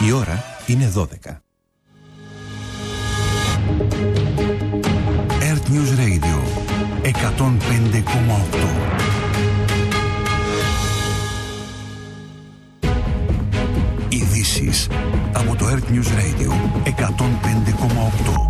Η ώρα είναι 12. Earth News Radio 105,8. Ειδήσεις από το Earth News Radio 105,8.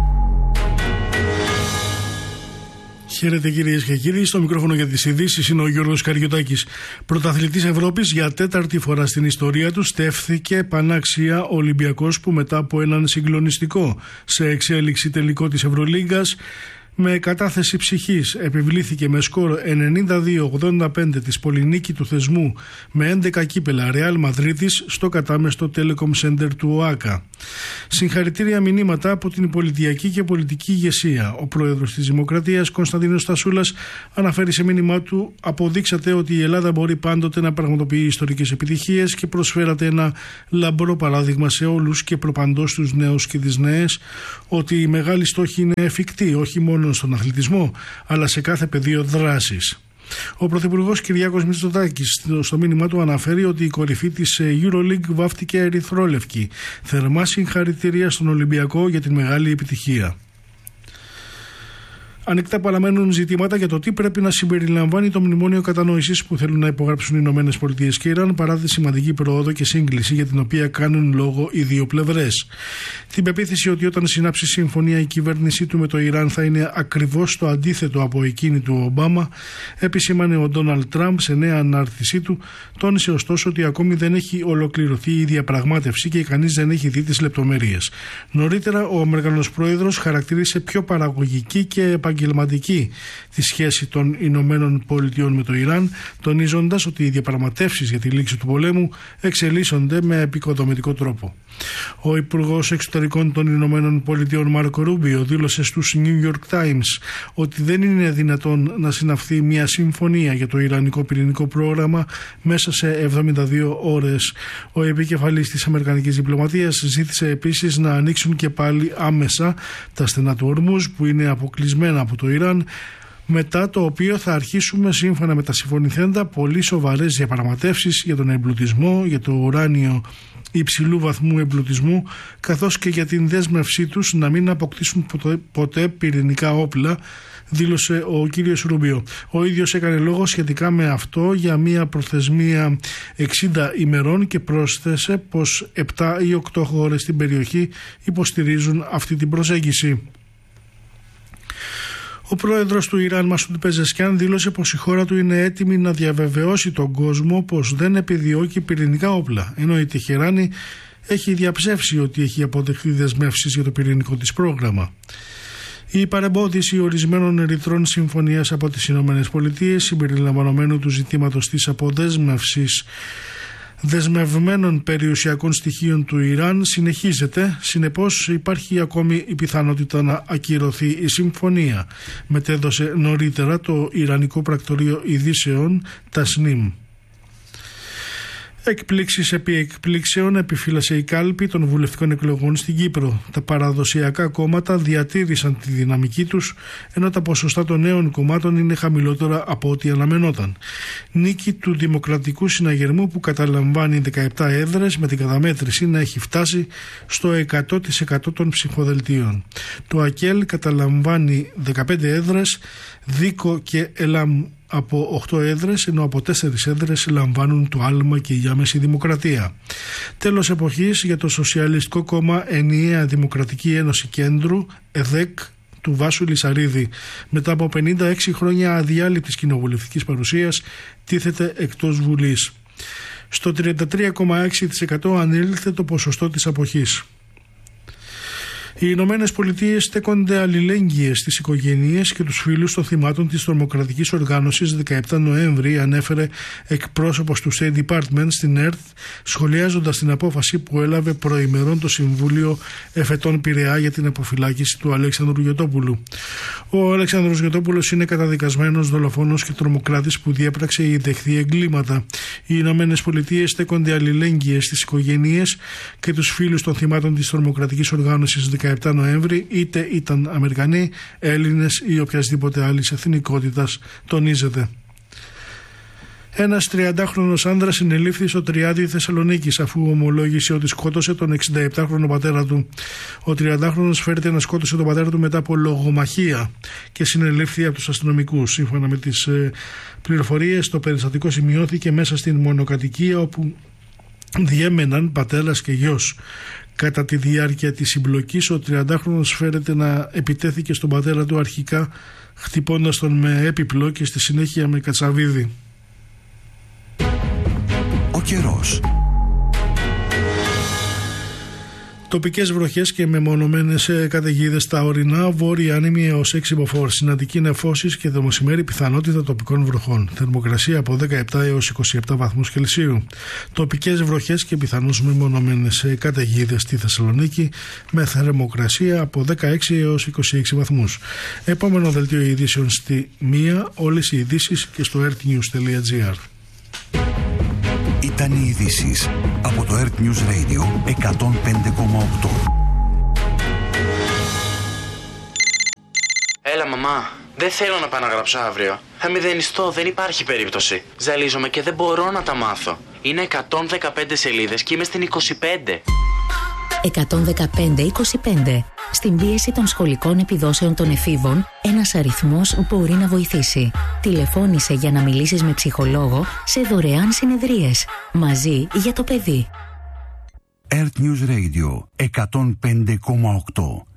Χαίρετε κυρίες και κύριοι, στο μικρόφωνο για τις ειδήσεις είναι ο Γιώργος Καριωτάκης. Πρωταθλητής Ευρώπης για τέταρτη φορά στην ιστορία του στέφθηκε πανάξια ο Ολυμπιακός, που μετά από έναν συγκλονιστικό σε εξέλιξη τελικό της Ευρωλίγκας με κατάθεση ψυχής επιβλήθηκε με σκορ 92-85 της πολυνίκη του θεσμού με 11 κύπελα Ρεάλ Μαδρίτης στο κατάμεστο Telecom Center του ΟΑΚΑ. Συγχαρητήρια μηνύματα από την πολιτιακή και πολιτική ηγεσία. Ο πρόεδρος της Δημοκρατίας, Κωνσταντίνος Στασούλας, αναφέρει σε μήνυμά του: «Αποδείξατε ότι η Ελλάδα μπορεί πάντοτε να πραγματοποιεί ιστορικές επιτυχίες και προσφέρατε ένα λαμπρό παράδειγμα σε όλους και προπαντός τους νέους και τις νέες ότι οι μεγάλοι στόχοι είναι εφικτοί, όχι μόνο στον αθλητισμό, αλλά σε κάθε πεδίο δράσης». Ο Πρωθυπουργός Κυριάκος Μητσοτάκης στο μήνυμά του αναφέρει ότι η κορυφή της EuroLeague βάφτηκε ερυθρόλευκη. Θερμά συγχαρητήρια στον Ολυμπιακό για την μεγάλη επιτυχία. Ανοιχτά παραμένουν ζητήματα για το τι πρέπει να συμπεριλαμβάνει το μνημόνιο κατανόησης που θέλουν να υπογράψουν οι ΗΠΑ και Ιράν, παρά τη σημαντική πρόοδο και σύγκληση για την οποία κάνουν λόγο οι δύο πλευρές. Την πεποίθηση ότι όταν συνάψει συμφωνία η κυβέρνησή του με το Ιράν θα είναι ακριβώς το αντίθετο από εκείνη του Ομπάμα, επισήμανε ο Ντόναλντ Τραμπ σε νέα ανάρτησή του. Τόνισε ωστόσο ότι ακόμη δεν έχει ολοκληρωθεί η διαπραγμάτευση και κανείς δεν έχει δει τις λεπτομέρειες. Νωρίτερα, ο Αμερικανός πρόεδρος χαρακτήρισε πιο παραγωγική και επαγγελματική τη σχέση των Ηνωμένων Πολιτειών με το Ιράν, τονίζοντας ότι οι διαπραγματεύσεις για τη λήξη του πολέμου εξελίσσονται με επικοδομητικό τρόπο. Ο Υπουργός Εξωτερικών των Ηνωμένων Πολιτειών Μάρκο Ρούμπιο δήλωσε στους New York Times ότι δεν είναι δυνατόν να συναυθεί μια συμφωνία για το Ιρανικό πυρηνικό πρόγραμμα μέσα σε 72 ώρες. Ο επικεφαλής της Αμερικανικής διπλωματίας ζήτησε επίσης να ανοίξουν και πάλι άμεσα τα στενά του Ορμούζ, που είναι αποκλεισμένα από το Ιράν, μετά το οποίο θα αρχίσουμε, σύμφωνα με τα συμφωνηθέντα, πολύ σοβαρές διαπραγματεύσεις για τον εμπλουτισμό, για το ουράνιο υψηλού βαθμού εμπλουτισμού, καθώς και για την δέσμευσή τους να μην αποκτήσουν ποτέ πυρηνικά όπλα, δήλωσε ο κύριος Ρούμπιο. Ο ίδιος έκανε λόγο σχετικά με αυτό για μια προθεσμία 60 ημερών και πρόσθεσε πως 7 ή 8 χώρες στην περιοχή υποστηρίζουν αυτή την προσέγγιση. Ο πρόεδρος του Ιράν, Μασούντ Πεζεσκιάν, δήλωσε πως η χώρα του είναι έτοιμη να διαβεβαιώσει τον κόσμο πως δεν επιδιώκει πυρηνικά όπλα, ενώ η Τεχεράνη έχει διαψεύσει ότι έχει αποδεχθεί δεσμεύσεις για το πυρηνικό της πρόγραμμα. Η παρεμπόδιση ορισμένων ερυθρών συμφωνίας από τις ΗΠΑ, συμπεριλαμβανομένου του ζητήματος της αποδέσμευσης δεσμευμένων περιουσιακών στοιχείων του Ιράν, συνεχίζεται. Συνεπώς υπάρχει ακόμη η πιθανότητα να ακυρωθεί η συμφωνία, μετέδωσε νωρίτερα το Ιρανικό Πρακτορείο Ειδήσεων Τασνίμ. Εκπλήξεις επί εκπλήξεων επιφύλασε η κάλπη των βουλευτικών εκλογών στην Κύπρο. Τα παραδοσιακά κόμματα διατήρησαν τη δυναμική τους, ενώ τα ποσοστά των νέων κομμάτων είναι χαμηλότερα από ό,τι αναμενόταν. Νίκη του Δημοκρατικού Συναγερμού, που καταλαμβάνει 17 έδρες, με την καταμέτρηση να έχει φτάσει στο 100% των ψηφοδελτίων. Το ΑΚΕΛ καταλαμβάνει 15 έδρες, Δίκο και ΕΛΑΜ από 8 έδρες, ενώ από 4 έδρες λαμβάνουν το Άλμα και η Άμεση Δημοκρατία. Τέλος εποχής για το Σοσιαλιστικό Κόμμα Ενιαία Δημοκρατική Ένωση Κέντρου, ΕΔΕΚ, του Βάσου Λυσαρίδη, μετά από 56 χρόνια αδιάλειπτης κοινοβουλευτικής παρουσίας, τίθεται εκτός Βουλής. Στο 33,6% ανήλθε το ποσοστό της αποχής. Οι Ηνωμένες Πολιτείες στέκονται αλληλέγγυες στις οικογένειες και τους φίλους των θυμάτων της τρομοκρατικής οργάνωσης 17 Νοέμβρη, ανέφερε εκπρόσωπος του State Department στην ΕΡΤ, σχολιάζοντας την απόφαση που έλαβε προημερών το Συμβούλιο Εφετών Πειραιά για την αποφυλάκηση του Αλέξανδρου Γιωτόπουλου. Ο Αλέξανδρος Γιωτόπουλος είναι καταδικασμένος δολοφόνος και τρομοκράτης που διέπραξε ή δεχθεί εγκλήματα. Οι Ηνωμένες Πολιτείες στέκονται αλληλέγγυες στις οικογένειες και τους φίλους των θυμάτων της τρομοκρατικής οργάνωσης 17 Νοέμβρη, είτε ήταν Αμερικανοί, Έλληνες ή οποιασδήποτε άλλης εθνικότητας, τονίζεται. Ένας 30χρονος άνδρας συνελήφθη στο Τριάδιο Θεσσαλονίκης αφού ομολόγησε ότι σκότωσε τον 67χρονο πατέρα του. Ο 30χρονος φέρεται να σκότωσε τον πατέρα του μετά από λογομαχία και συνελήφθη από τους αστυνομικούς. Σύμφωνα με τις πληροφορίες, το περιστατικό σημειώθηκε μέσα στην μονοκατοικία όπου διέμεναν πατέρας και γιος. Κατά τη διάρκεια της συμπλοκής, ο 30χρονος φέρεται να επιτέθηκε στον πατέρα του, αρχικά χτυπώντας τον με έπιπλο και στη συνέχεια με κατσαβίδι. Ο καιρός. Τοπικές βροχές και μεμονωμένες καταιγίδες στα ορεινά, βόρεια άνεμη έως 6 μποφόρ. Στην Αττική νεφώσεις και το μεσημέρι πιθανότητα τοπικών βροχών. Θερμοκρασία από 17 έως 27 βαθμούς Κελσίου. Τοπικές βροχές και πιθανώς μεμονωμένες καταιγίδες στη Θεσσαλονίκη με θερμοκρασία από 16 έως 26 βαθμούς. Επόμενο δελτίο ειδήσεων στη 1, όλες οι ειδήσεις και στο earthnews.gr. Ήταν οι ειδήσεις από το Earth News Radio 105,8. Έλα μαμά, δεν θέλω να πάω να γράψω αύριο. Θα μηδενιστώ, δεν υπάρχει περίπτωση. Ζαλίζομαι και δεν μπορώ να τα μάθω. Είναι 115 σελίδες και είμαι στην 25. 115-25. Στην πίεση των σχολικών επιδόσεων των εφήβων, ένας αριθμός μπορεί να βοηθήσει. Τηλεφώνησε για να μιλήσεις με ψυχολόγο σε δωρεάν συνεδρίες. Μαζί για το παιδί. Earth News Radio 105,8.